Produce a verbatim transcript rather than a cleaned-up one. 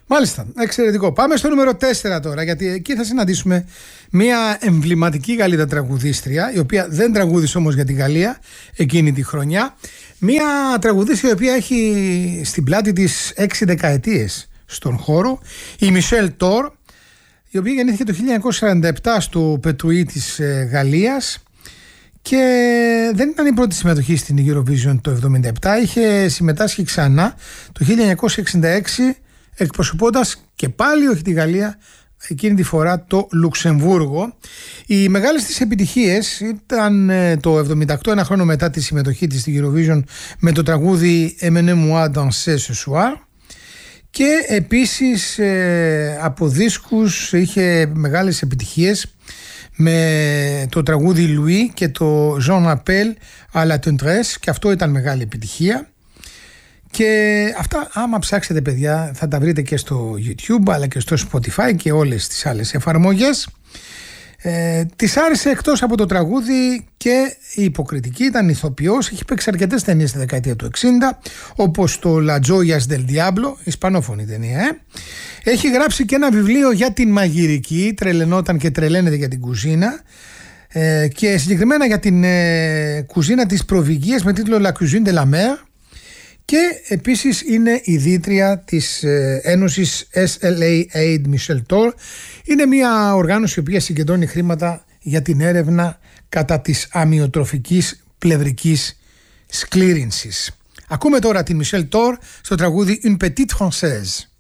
Μάλιστα, εξαιρετικό. Πάμε στο νούμερο τέσσερα τώρα, γιατί εκεί θα συναντήσουμε μια εμβληματική Γαλλίδα τραγουδίστρια, η οποία δεν τραγούδισε όμως για τη Γαλλία εκείνη τη χρονιά. Μια τραγουδίστρια η οποία έχει στην πλάτη της έξι δεκαετίες στον χώρο, η Michelle Tor, η οποία γεννήθηκε το χίλια εννιακόσια σαράντα επτά στο Πετουί της Γαλλίας και δεν ήταν η πρώτη συμμετοχή στην Eurovision το εβδομήντα επτά. Είχε συμμετάσχει ξανά το χίλια εννιακόσια εξήντα έξι, εκπροσωπώντας και πάλι όχι τη Γαλλία, εκείνη τη φορά το Λουξεμβούργο. Οι μεγάλες της επιτυχίες ήταν το εβδομήντα οκτώ, ένα χρόνο μετά τη συμμετοχή της στη Eurovision, με το τραγούδι Emmenez-moi danser ce soir, και επίσης από δίσκους είχε μεγάλες επιτυχίες με το τραγούδι Louis και το J'en appelle à la tendresse, και αυτό ήταν μεγάλη επιτυχία. Και αυτά, άμα ψάξετε παιδιά, θα τα βρείτε και στο YouTube αλλά και στο Spotify και όλες τις άλλες εφαρμογές. Ε, της άρεσε εκτός από το τραγούδι και η υποκριτική, ήταν ηθοποιός, έχει παίξει αρκετές ταινίες στη δεκαετία του εξήντα, όπως το La Joyas del Diablo, ισπανόφωνη ταινία, ε. Έχει γράψει και ένα βιβλίο για την μαγειρική, τρελαινόταν και τρελαίνεται για την κουζίνα, ε, και συγκεκριμένα για την ε, κουζίνα της Προβυγγίας με τίτλο La Cuisine de la Mer. Και επίσης είναι ιδρύτρια της ε, ένωσης ες ελ έι Aid Michelle Tor. Είναι μια οργάνωση η οποία συγκεντρώνει χρήματα για την έρευνα κατά της αμυοτροφικής πλευρικής σκλήρυνσης. Ακούμε τώρα την Michelle Tor στο τραγούδι Une Petite Française.